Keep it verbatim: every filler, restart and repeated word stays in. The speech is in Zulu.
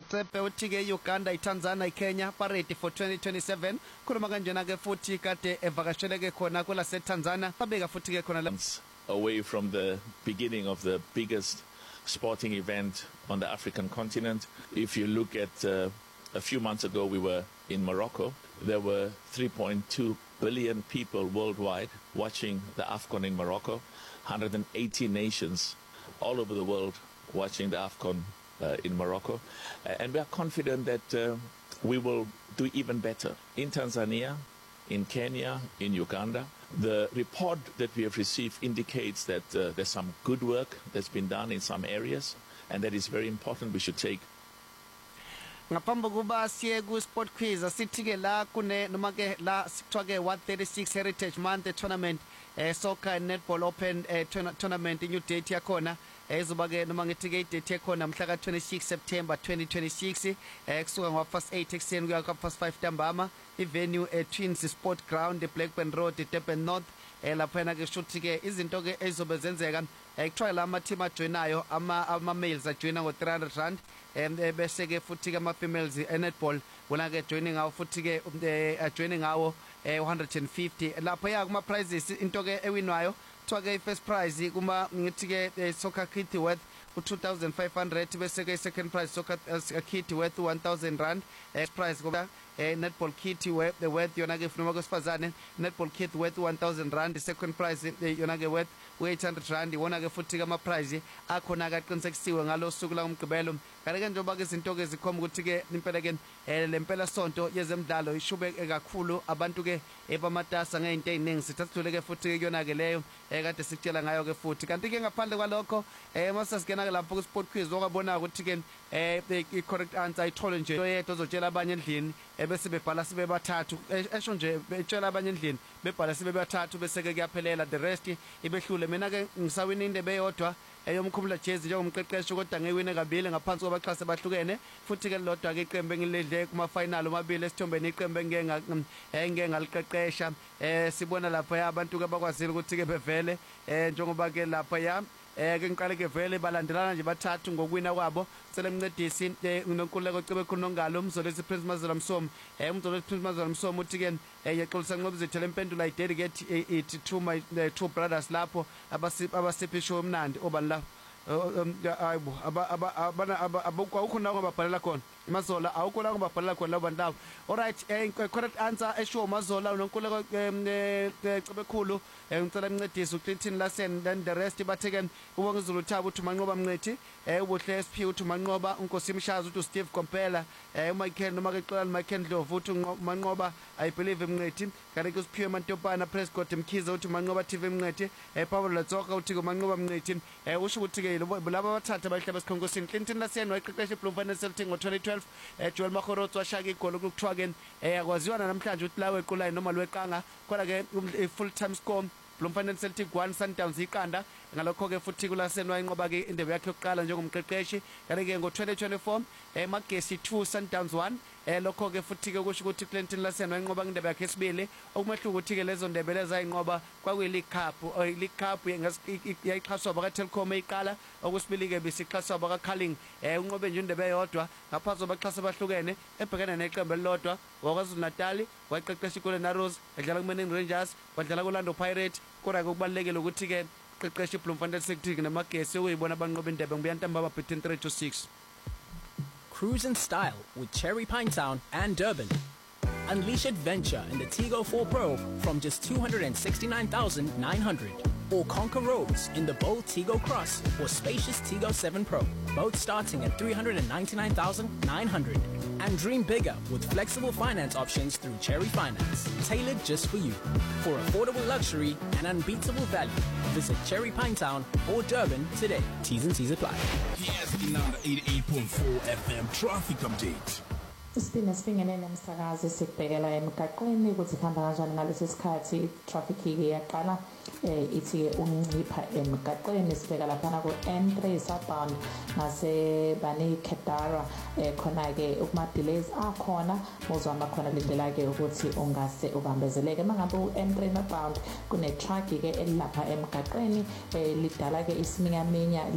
Motsepe uthi ke Uganda, iTanzania, iKenya parade for twenty twenty-seven. Khuluma kanjena ke futhi kade evakashele ke khona kwela seTanzania. Babeka futhi ke khona la away from the beginning of the biggest sporting event on the African continent. If you look at uh, a few months ago, we were in Morocco. There were three point two billion people worldwide watching the AFCON in Morocco. one hundred eighty nations all over the world watching the AFCON uh, in Morocco. Uh, and we are confident that uh, we will do even better in Tanzania, in Kenya, in Uganda. The report that we have received indicates that uh, there's some good work that's been done in some areas, and that is very important. We should take. Ngaphambi kuba siye ku sport quiz asithi ke la kune noma ke la sithiwa ke one thirty-six Heritage Month tournament eh soccer netball open eh, tournament new date yakhona ezoba ke noma ngithi ke date yakhona mhla ka twenty-six September twenty twenty-six eh kusuka ngo first eight ekseni kuya ka first five ntambama ivenue eh, Twins Sport Ground Blackburn Road Durban North eh lapha na ke shuthi ke izinto ke ezobe zenzeka ekuthiwa la ama team ajoinayo ama ama males ajoina ngo three hundred rand em bese ke futhi ke ama females e-netball bona ke joining ngawo futhi ke ajoine ngawo one hundred fifty lapha ya kuma prizes into ke ewinwayo kuthiwa ke first prize kuma ngithi ke soccer kit worth two thousand five hundred bese ke second prize soccer kit worth one thousand rand prize kuba netball kit worth the worth yona ke funuma kwesifazane netball kit worth one thousand rand second prize yona ke worth eight hundred rand wona ke futhi ke ama prize akhona kaqinisekisiwe ngalo suku la umgqibelo kale ke njengoba ke izinto ke zikhoma ukuthi ke impela ke lempela sonto yezemidlalo ishube kakhulu abantu ke ebamatasa ngeinto eziningi sithathule ke futhi ke yona ke leyo ekade sikutshela ngayo ke futhi kanti ke ngaphandle kwalokho eh masasingena ke lapho ku sport quiz okabona ukuthi ke eh i correct answer ayithole nje oyedwa ozotshela abanye endlini ebese bebhala sibe bathathu esho nje betshela abanye endlini bebhala sibe bathathu bese ke kuyaphelela the rest ibehlule mina ke ngisawina indebe eyodwa eyomkhumula jezi njengomqeqeshi kodwa ngiwine kabili ngaphansi kwabaxhasi abahlukene futhi ke lodwa ke iqembu engilidle kuma final omabili esithombeni iqembu engeke engeke ngaliqeqesha eh sibona lapha abantu ke bakwazile ukuthi ke bevele eh njengoba ke lapha ya eh ke ngiqale ke vele balandelana nje bathathu ngokwina kwabo sele mncedisi unonkuleko cebe khonongalo umzolisi Prince Mazela Msomo eh umzolisi Prince Mazela Msomo uthi ke yaxolisa nqobo zethele impendulo I dedicate it to my two brothers lapho abasiphi show omnandi obani la ayibo aba abana abukwa ukhona ngababhalela khona Mazola awukho la ngababhalela khona labo bantu. Alright, correct answer esho Mazola unonkuleko cebe khulu ngicela imncedisi uClinton Lassen then the rest batheken ubonga izulu thaba uthi manqoba mncethi ubuhle S P uthi manqoba unkosi Mshaza uthi Steve Kompela uMichael noma ke Xolani Michael Ndlovu uthi manqoba I believe mncethi kanti ke usiphiwe Mantopana Prescott Mkhize uthi manqoba T V mncethi Paul Latsoka uthi manqoba mncethi usho ukuthi ke laba bathatha bahlaba esikhonkosini Clinton Lassen wayeqeqesha eBloemfontein Celtic ngo twenty twelve Joel Makhorotso washaka igolo kuthiwa ke akwaziwa namhlanje uthi lawe equlayo noma lweqanga kodwa ke full time score Bloemfontein Celtic one Sundowns iqanda ngalokho ke futhi kuLassen wayinqoba ke indebe yakhe yokuqala njengomqeqeshi kanti ke ngo twenty twenty-four eMagesi two Sundowns one lokho ke futhi ke kusho ukuthi Clinton Lassen wayinqoba indebe yakhe yesibili okumehluko ukuthi ke lezo ndebe lezayinqoba kwakuyi League Cup o League Cup yayiqhaswa baka Telkom eyiqala okusibili ke bisixhaswa baka Carling unqobe nje indebe eyodwa ngaphansi kwabaxhasi abahlukene ebhekene neqembu elilodwa waKwaZulu Natal wayiqeqesha iGolden Arrows edlala kuManning Rangers wadlala kuLorlando Pirates kodwa kubalekile ukuthi ke qeqesha iBloemfontein Celtic namagesi uyibona abanqoba indebe ngibuya ntambama between three to six. Cruise in style with Cherry Pine Town and Durban. Unleash adventure in the Tigo four Pro from just two hundred sixty-nine thousand nine hundred. Or conquer roads in the bold Tigo Cross or spacious Tigo seven Pro, both starting at three hundred ninety-nine thousand nine hundred. And dream bigger with flexible finance options through Cherry Finance, tailored just for you. For affordable luxury and unbeatable value, visit Cherry Pine Town or Durban today. T's and C's apply. Here's the number eighty-eight point four F M traffic update. Isipina sibingene nemsakazi sikubhekela emgaqweni ukuthi khamba kanjani ngalesi sikhathi traffic iyaqala ithi uncipha emgaqweni sibheka lapha na ku N three southbound ngase Bani Kedara khona ke ukuma delays akhona mozwama khona lindela ke ukuthi ungase ubambezeleke mangabe u N three northbound kune truck ke elapha emgaqweni lidala ke isiminyaminya